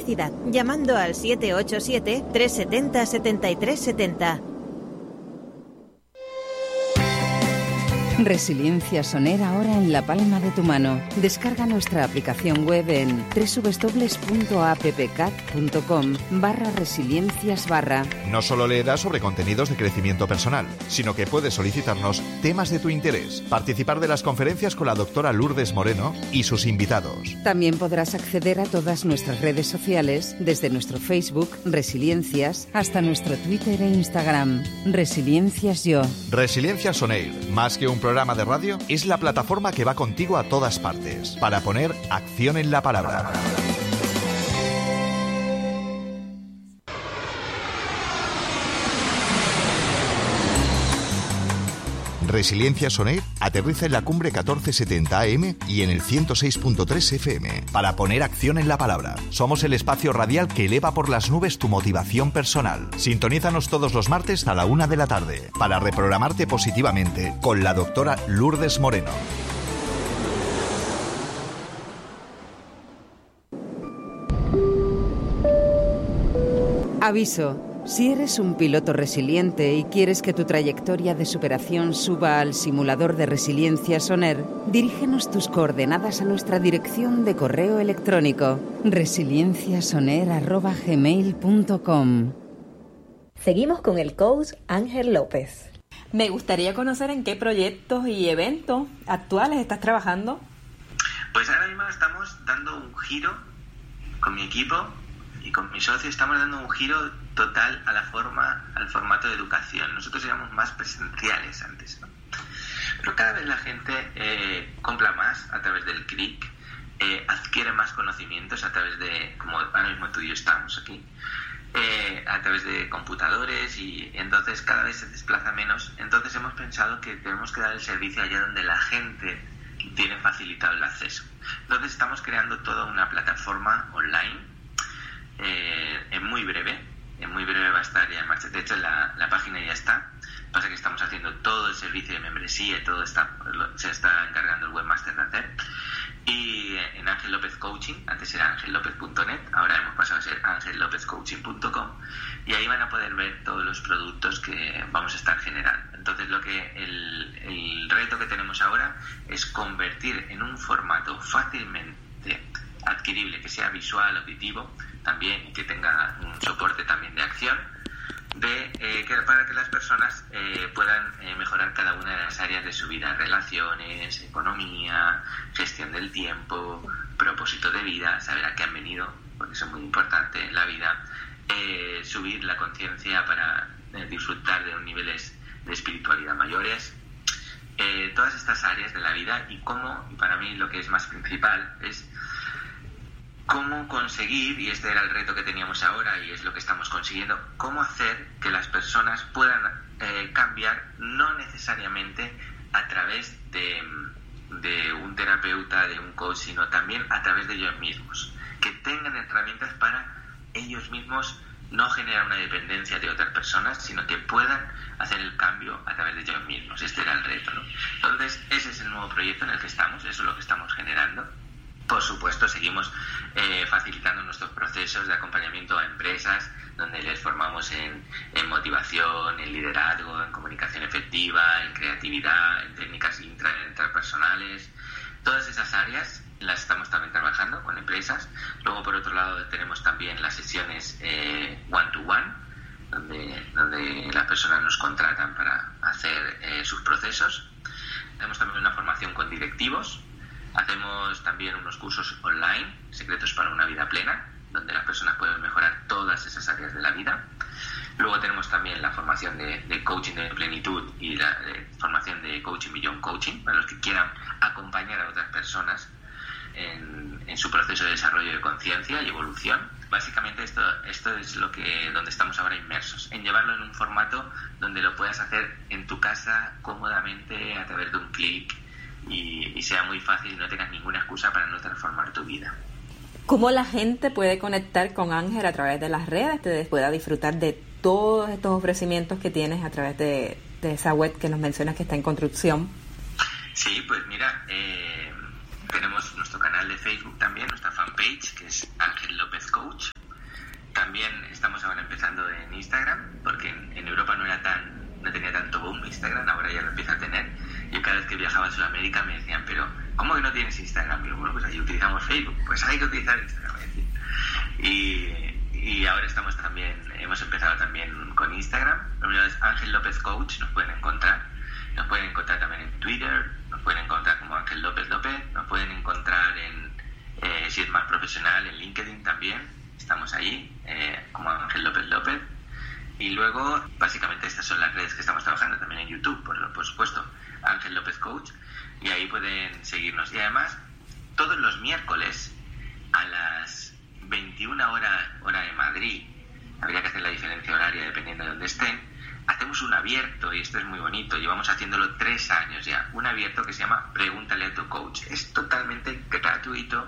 publicidad llamando al 787-370-7370. Resiliencia Soner ahora en la palma de tu mano. Descarga nuestra aplicación web en www.appcat.com/resiliencias/. No solo leerás sobre contenidos de crecimiento personal, sino que puedes solicitarnos temas de tu interés, participar de las conferencias con la doctora Lourdes Moreno y sus invitados. También podrás acceder a todas nuestras redes sociales, desde nuestro Facebook, Resiliencias, hasta nuestro Twitter e Instagram, Resiliencias Yo. Resiliencia Soner, más que un programa de radio, es la plataforma que va contigo a todas partes, para poner acción en la palabra. Resiliencia Soner aterriza en la cumbre 1470 AM y en el 106.3 FM para poner acción en la palabra. Somos el espacio radial que eleva por las nubes tu motivación personal. Sintonízanos todos los martes a la 1 de la tarde para reprogramarte positivamente con la doctora Lourdes Moreno. Aviso. Si eres un piloto resiliente y quieres que tu trayectoria de superación suba al simulador de Resiliencia Soner, dirígenos tus coordenadas a nuestra dirección de correo electrónico resilienciasoner@gmail.com. Seguimos con el coach Ángel López. Me gustaría conocer en qué proyectos y eventos actuales estás trabajando. Pues ahora mismo estamos dando un giro con mi equipo y con mi socio, estamos dando un giro total a al formato de educación. Nosotros éramos más presenciales antes, ¿no? Pero cada vez la gente compra más a través del clic, adquiere más conocimientos a través de, como ahora mismo tú y yo estamos aquí, a través de computadores, y entonces cada vez se desplaza menos. Entonces hemos pensado que tenemos que dar el servicio allá donde la gente tiene facilitado el acceso. Entonces estamos creando toda una plataforma online. En muy breve va a estar ya en marcha. De hecho la página ya está. Pasa que estamos haciendo todo el servicio de membresía y todo se está encargando el webmaster de hacer. Y en Ángel López Coaching, antes era angellopez.net, ahora hemos pasado a ser angellopezcoaching.com, y ahí van a poder ver todos los productos que vamos a estar generando. Entonces el reto que tenemos ahora es convertir en un formato fácilmente adquirible, que sea visual, auditivo también, y que tenga un soporte también de acción, para que las personas puedan mejorar cada una de las áreas de su vida: relaciones, economía, gestión del tiempo, propósito de vida, saber a qué han venido, porque eso es muy importante en la vida, subir la conciencia para disfrutar de unos niveles de espiritualidad mayores, todas estas áreas de la vida. Y para mí lo que es más principal es cómo conseguir, y este era el reto que teníamos ahora y es lo que estamos consiguiendo, cómo hacer que las personas puedan cambiar, no necesariamente a través de un terapeuta, de un coach, sino también a través de ellos mismos, que tengan herramientas para ellos mismos no generar una dependencia de otras personas, sino que puedan hacer el cambio a través de ellos mismos. Este era el reto, ¿no? Entonces ese es el nuevo proyecto en el que estamos, eso es lo que estamos generando. Por supuesto, seguimos facilitando nuestros procesos de acompañamiento a empresas, donde les formamos en motivación, en liderazgo, en comunicación efectiva, en creatividad, en técnicas intrapersonales. Todas esas áreas las estamos también trabajando con empresas. Luego, por otro lado, tenemos también las sesiones one-to-one, donde las personas nos contratan para hacer sus procesos. Tenemos también una formación con directivos. Hacemos también unos cursos online, secretos para una vida plena, donde las personas pueden mejorar todas esas áreas de la vida. Luego tenemos también la formación de coaching de plenitud y la formación de coaching beyond coaching, para los que quieran acompañar a otras personas en su proceso de desarrollo de conciencia y evolución. Básicamente esto es donde estamos ahora inmersos, en llevarlo en un formato donde lo puedas hacer en tu casa cómodamente a través de un clic, y sea muy fácil y no tengas ninguna excusa para no transformar tu vida. ¿Cómo la gente puede conectar con Ángel a través de las redes, que pueda disfrutar de todos estos ofrecimientos que tienes a través de esa web que nos mencionas que está en construcción? Sí, pues mira, tenemos nuestro canal de Facebook también, nuestra fanpage, que es Ángel López Coach. Sudamérica me decían, pero ¿cómo que no tienes Instagram? Pero bueno, pues ahí utilizamos Facebook, pues hay que utilizar Instagram. Y ahora hemos empezado también con Instagram. Lo primero es Ángel López Coach, nos pueden encontrar también en Twitter, nos pueden encontrar como Ángel López López, nos pueden encontrar si es más profesional, en LinkedIn también, estamos ahí, como Ángel López López. Y luego, básicamente, estas son las redes que estamos trabajando, también en YouTube, por supuesto, Ángel López Coach, y ahí pueden seguirnos. Y además, todos los miércoles a las 21 hora de Madrid, habría que hacer la diferencia horaria dependiendo de dónde estén, hacemos un abierto, y esto es muy bonito, llevamos haciéndolo 3 años ya, un abierto que se llama Pregúntale a tu coach. Es totalmente gratuito,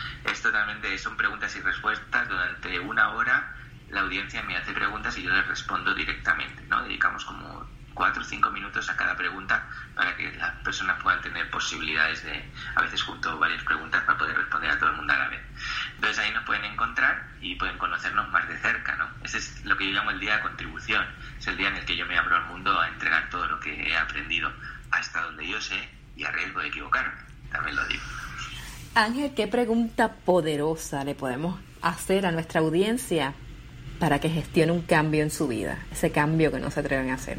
son preguntas y respuestas. Durante 1 hora la audiencia me hace preguntas y yo les respondo directamente, ¿no? Dedicamos como 4 o 5 minutos a cada pregunta para que las personas puedan tener posibilidades a veces junto varias preguntas para poder responder a todo el mundo a la vez. Entonces ahí nos pueden encontrar y pueden conocernos más de cerca, ¿no? Ese es lo que yo llamo el día de contribución. Es el día en el que yo me abro al mundo a entregar todo lo que he aprendido hasta donde yo sé y a riesgo de equivocarme, también lo digo. Ángel, ¿qué pregunta poderosa le podemos hacer a nuestra audiencia para que gestione un cambio en su vida? Ese cambio que no se atreven a hacer.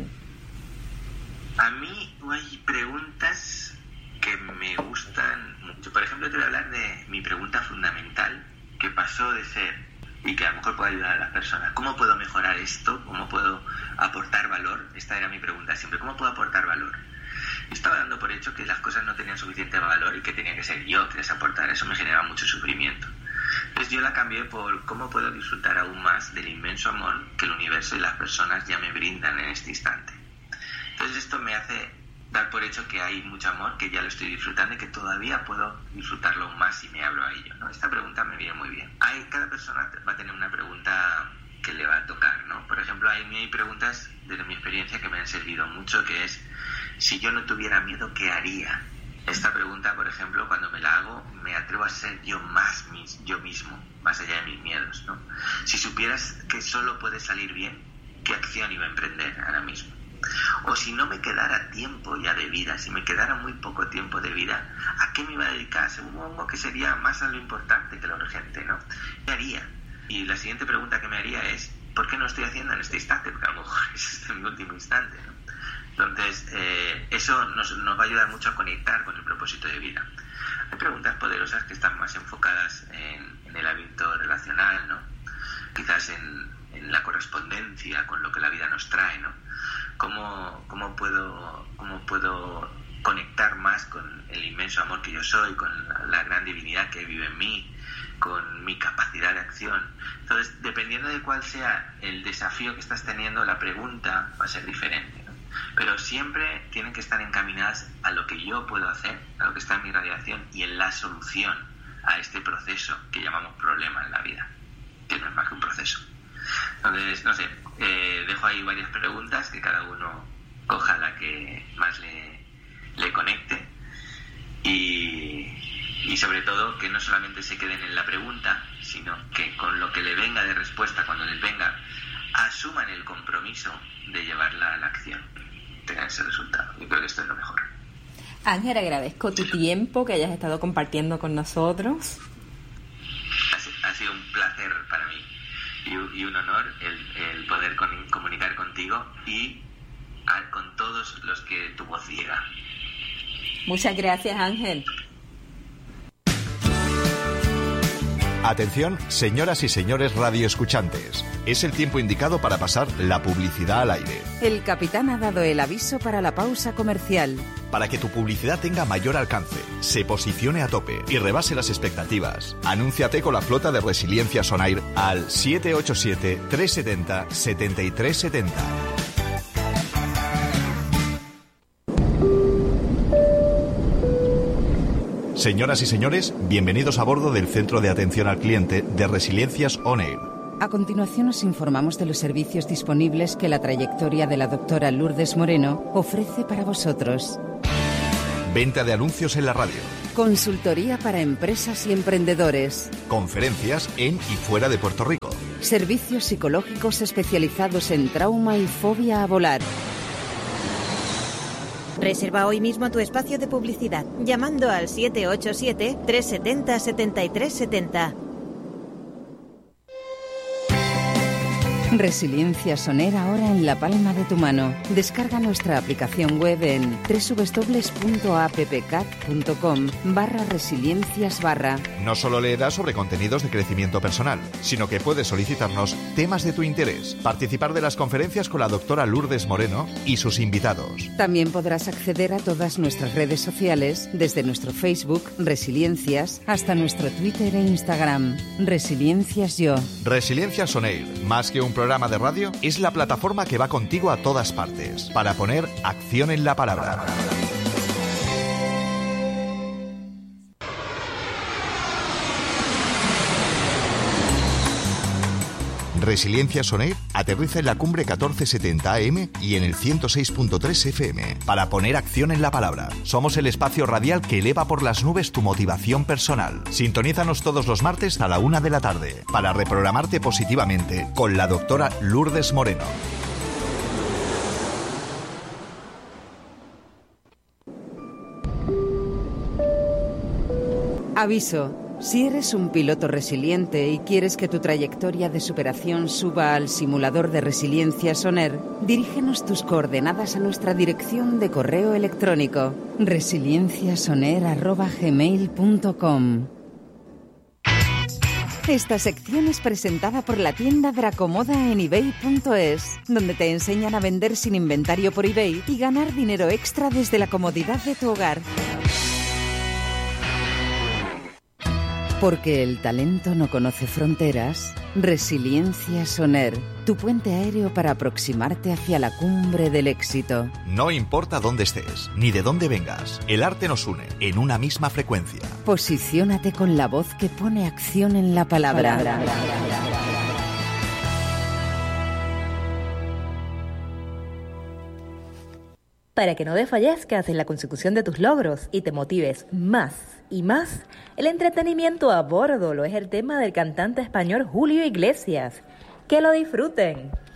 A mí hay preguntas que me gustan mucho. Por ejemplo, te voy a hablar de mi pregunta fundamental, que pasó de ser, y que a lo mejor puede ayudar a las personas: ¿cómo puedo mejorar esto? ¿Cómo puedo aportar valor? Esta era mi pregunta siempre: ¿cómo puedo aportar valor? Yo estaba dando por hecho que las cosas no tenían suficiente valor y que tenía que ser yo que les aportara. Eso me generaba mucho sufrimiento. Entonces yo la cambié por cómo puedo disfrutar aún más del inmenso amor que el universo y las personas ya me brindan en este instante. Entonces esto me hace dar por hecho que hay mucho amor, que ya lo estoy disfrutando y que todavía puedo disfrutarlo aún más si me abro a ello, ¿no? Esta pregunta me viene muy bien. Cada persona va a tener una pregunta que le va a tocar, ¿no? Por ejemplo, hay preguntas desde mi experiencia que me han servido mucho, que es: si yo no tuviera miedo, ¿qué haría? Esta pregunta, por ejemplo, cuando me la hago, me atrevo a ser yo mismo, más allá de mis miedos, ¿no? Si supieras que solo puede salir bien, ¿qué acción iba a emprender ahora mismo? O si no me quedara tiempo ya de vida, si me quedara muy poco tiempo de vida, ¿a qué me iba a dedicar? Supongo que sería más a lo importante que lo urgente, ¿no? ¿Qué haría? Y la siguiente pregunta que me haría es: ¿por qué no estoy haciendo en este instante? Porque a lo mejor es mi último instante, ¿no? Entonces, eso nos va a ayudar mucho a conectar con el propósito de vida. Hay preguntas poderosas que están más enfocadas en el hábito relacional, ¿no? Quizás en la correspondencia con lo que la vida nos trae, ¿no? ¿Cómo puedo conectar más con el inmenso amor que yo soy, con la gran divinidad que vive en mí, con mi capacidad de acción? Entonces, dependiendo de cuál sea el desafío que estás teniendo, la pregunta va a ser diferente, ¿no? Pero siempre tienen que estar encaminadas a lo que yo puedo hacer, a lo que está en mi radiación y en la solución a este proceso que llamamos problema en la vida, que no es más que un proceso. Entonces, no sé, dejo ahí varias preguntas, que cada uno coja la que más le conecte y sobre todo que no solamente se queden en la pregunta, sino que con lo que le venga de respuesta, cuando les venga, asuman el compromiso de llevarla a la acción, tengan ese resultado. Yo creo que esto es lo mejor. Ángel, agradezco tu tiempo que hayas estado compartiendo con nosotros. Ha sido un placer para mí y un honor el poder comunicar contigo y con todos los que tu voz llega. Muchas gracias, Ángel. Atención, señoras y señores radioescuchantes. Es el tiempo indicado para pasar la publicidad al aire. El capitán ha dado el aviso para la pausa comercial. Para que tu publicidad tenga mayor alcance, se posicione a tope y rebase las expectativas, anúnciate con la flota de Resiliencia Sonair al 787-370-7370. Señoras y señores, bienvenidos a bordo del Centro de Atención al Cliente de Resiliencias On Air. A continuación os informamos de los servicios disponibles que la trayectoria de la doctora Lourdes Moreno ofrece para vosotros. Venta de anuncios en la radio. Consultoría para empresas y emprendedores. Conferencias en y fuera de Puerto Rico. Servicios psicológicos especializados en trauma y fobia a volar. Reserva hoy mismo tu espacio de publicidad llamando al 787-370-7370. Resiliencia Soner ahora en la palma de tu mano. Descarga nuestra aplicación web en www.appcat.com/resiliencias/. No solo leerás sobre contenidos de crecimiento personal, sino que puedes solicitarnos temas de tu interés, participar de las conferencias con la doctora Lourdes Moreno y sus invitados. También podrás acceder a todas nuestras redes sociales, desde nuestro Facebook, Resiliencias, hasta nuestro Twitter e Instagram, Resiliencias Yo. Resiliencia Soner, más que un programa de radio, es la plataforma que va contigo a todas partes, para poner acción en la palabra. Resiliencia Soner aterriza en la cumbre 1470 AM y en el 106.3 FM para poner acción en la palabra. Somos el espacio radial que eleva por las nubes tu motivación personal. Sintonízanos todos los martes a la 1 de la tarde para reprogramarte positivamente con la doctora Lourdes Moreno. Aviso. Si eres un piloto resiliente y quieres que tu trayectoria de superación suba al simulador de resiliencia Soner, dirígenos tus coordenadas a nuestra dirección de correo electrónico resilienciasoner@gmail.com. Esta sección es presentada por la tienda Dracomoda en ebay.es, donde te enseñan a vender sin inventario por eBay y ganar dinero extra desde la comodidad de tu hogar. Porque el talento no conoce fronteras, Resiliencia Soner, tu puente aéreo para aproximarte hacia la cumbre del éxito. No importa dónde estés, ni de dónde vengas, el arte nos une en una misma frecuencia. Posiciónate con la voz que pone acción en la palabra. Para que no desfallezcas en la consecución de tus logros y te motives más y más, el entretenimiento a bordo lo es el tema del cantante español Julio Iglesias. ¡Que lo disfruten!